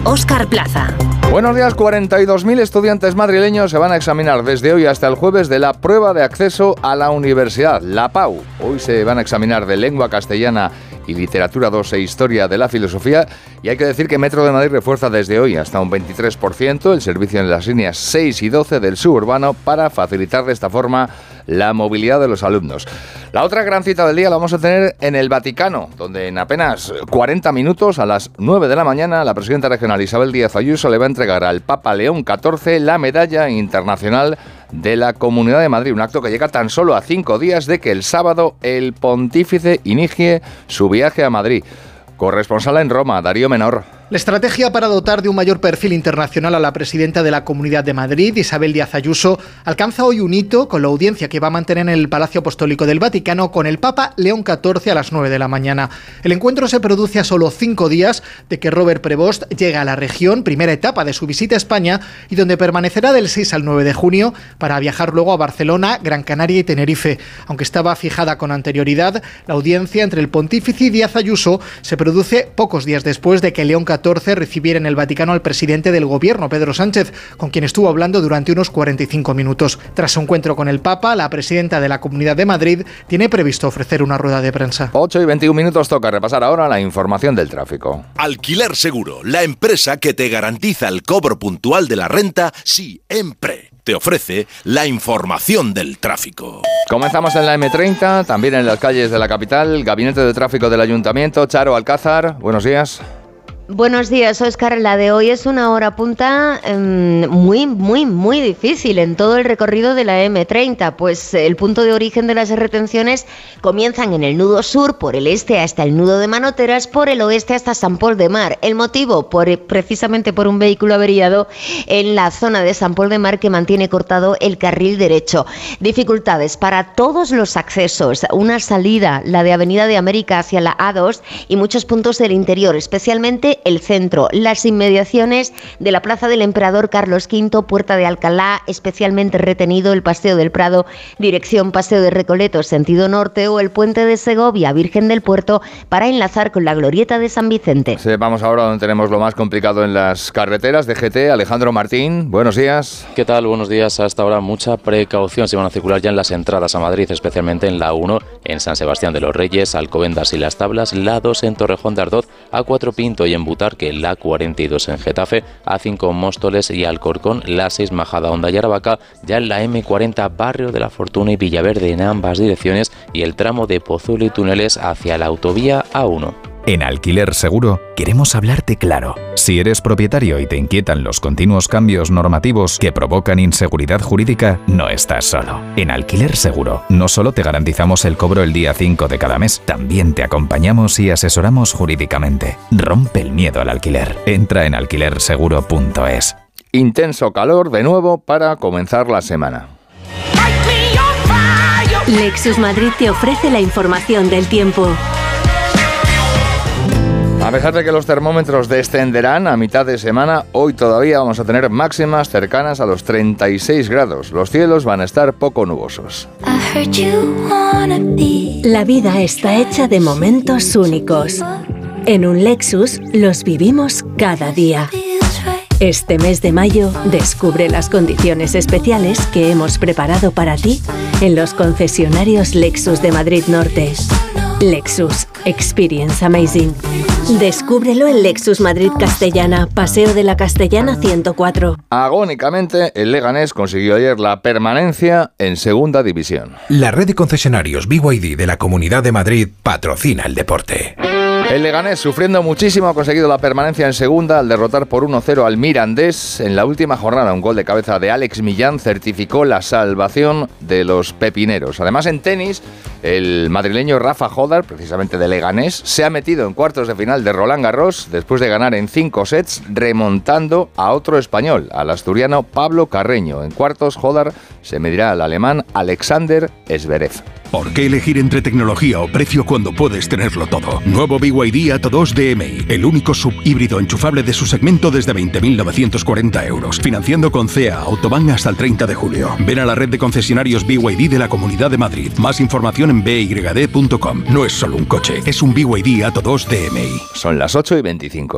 Óscar Plaza. Buenos días. 42.000 estudiantes madrileños se van a examinar desde hoy hasta el jueves de la prueba de acceso a la universidad, la PAU. Hoy se van a examinar de lengua castellana y literatura 2 e historia de la filosofía, y hay que decir que Metro de Madrid refuerza desde hoy hasta un 23% el servicio en las líneas 6 y 12 del suburbano para facilitar de esta forma la movilidad de los alumnos. La otra gran cita del día la vamos a tener en el Vaticano, donde en apenas 40 minutos, a las 9 de la mañana, la presidenta regional Isabel Díaz Ayuso le va a entregar al Papa León XIV la Medalla Internacional de la Comunidad de Madrid, un acto que llega tan solo a 5 días de que el sábado el pontífice inicie su viaje a Madrid. Corresponsal en Roma, Darío Menor. La estrategia para dotar de un mayor perfil internacional a la presidenta de la Comunidad de Madrid, Isabel Díaz Ayuso, alcanza hoy un hito con la audiencia que va a mantener en el Palacio Apostólico del Vaticano con el Papa León XIV a las 9 de la mañana. El encuentro se produce a solo 5 días de que Robert Prevost llega a la región, primera etapa de su visita a España, y donde permanecerá del 6 al 9 de junio para viajar luego a Barcelona, Gran Canaria y Tenerife. Aunque estaba fijada con anterioridad, la audiencia entre el pontífice y Díaz Ayuso se produce pocos días después de que León XIV recibiera en el Vaticano al presidente del gobierno, Pedro Sánchez, con quien estuvo hablando durante unos 45 minutos. Tras su encuentro con el Papa, la presidenta de la Comunidad de Madrid tiene previsto ofrecer una rueda de prensa. 8 y 21 minutos, toca repasar ahora la información del tráfico. Alquiler Seguro, la empresa que te garantiza el cobro puntual de la renta siempre. Te ofrece la información del tráfico. Comenzamos en la M30, también en las calles de la capital. Gabinete de Tráfico del Ayuntamiento, Charo Alcázar, buenos días. Buenos días, Óscar. La de hoy es una hora punta muy difícil en todo el recorrido de la M30, pues el punto de origen de las retenciones comienzan en el nudo sur, por el este hasta el nudo de Manoteras, por el oeste hasta San Pol de Mar. El motivo, precisamente por un vehículo averiado en la zona de San Pol de Mar que mantiene cortado el carril derecho. Dificultades para todos los accesos, una salida, la de Avenida de América hacia la A2 y muchos puntos del interior, especialmente el centro, las inmediaciones de la Plaza del Emperador Carlos V, Puerta de Alcalá, especialmente retenido el Paseo del Prado, dirección Paseo de Recoletos, sentido norte, o el Puente de Segovia, Virgen del Puerto, para enlazar con la Glorieta de San Vicente. Sí, vamos ahora donde tenemos lo más complicado en las carreteras. DGT, Alejandro Martín, buenos días. ¿Qué tal? Buenos días. Hasta ahora mucha precaución. Se van a circular ya en las entradas a Madrid, especialmente en la 1, en San Sebastián de los Reyes, Alcobendas y Las Tablas, la 2 en Torrejón de Ardoz, A4 Pinto y en Butarque, la 42 en Getafe, A5 Móstoles y Alcorcón, la 6 Majada Honda y Aravaca, ya en la M40 Barrio de la Fortuna y Villaverde en ambas direcciones, y el tramo de Pozuelo y Túneles hacia la autovía A1. En Alquiler Seguro queremos hablarte claro. Si eres propietario y te inquietan los continuos cambios normativos que provocan inseguridad jurídica, no estás solo. En Alquiler Seguro no solo te garantizamos el cobro el día 5 de cada mes, también te acompañamos y asesoramos jurídicamente. Rompe el miedo al alquiler. Entra en alquilerseguro.es. Intenso calor de nuevo para comenzar la semana. Lexus Madrid te ofrece la información del tiempo. A pesar de que los termómetros descenderán a mitad de semana, hoy todavía vamos a tener máximas cercanas a los 36 grados. Los cielos van a estar poco nubosos. La vida está hecha de momentos únicos. En un Lexus los vivimos cada día. Este mes de mayo descubre las condiciones especiales que hemos preparado para ti en los concesionarios Lexus de Madrid Norte. Lexus Experience Amazing. Descúbrelo en Lexus Madrid Castellana, Paseo de la Castellana 104. Agónicamente, el Leganés consiguió ayer la permanencia en Segunda División. La red de concesionarios BYD de la Comunidad de Madrid patrocina el deporte. El Leganés, sufriendo muchísimo, ha conseguido la permanencia en segunda al derrotar por 1-0 al Mirandés en la última jornada. Un gol de cabeza de Alex Millán certificó la salvación de los pepineros. Además, en tenis, el madrileño Rafa Jodar, precisamente de Leganés, se ha metido en cuartos de final de Roland Garros después de ganar en 5 sets, remontando a otro español, al asturiano Pablo Carreño. En cuartos, Jodar se medirá al alemán Alexander Zverev. ¿Por qué elegir entre tecnología o precio cuando puedes tenerlo todo? Nuevo BYD Atto 2 DMI, el único subhíbrido enchufable de su segmento desde 20.940 euros. Financiando con CEA Autobahn hasta el 30 de julio. Ven a la red de concesionarios BYD de la Comunidad de Madrid. Más información en byd.com. No es solo un coche, es un BYD Atto 2 DMI. Son las 8:25.